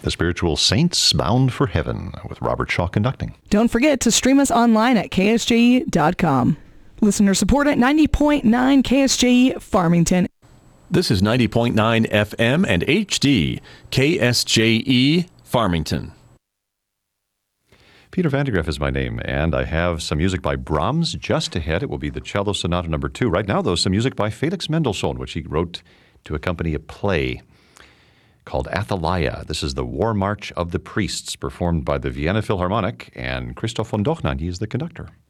The Spiritual Saints Bound for Heaven, with Robert Shaw conducting. Don't forget to stream us online at ksje.com. Listener support at 90.9 KSJE Farmington. This is 90.9 FM and HD, KSJE Farmington. Peter Vandegraaff is my name, and I have some music by Brahms just ahead. It will be the Cello Sonata No. 2. Right now, though, some music by Felix Mendelssohn, which he wrote to accompany a play called Athaliah. This is the War March of the Priests, performed by the Vienna Philharmonic, and Christoph von Dohnanyi is the conductor.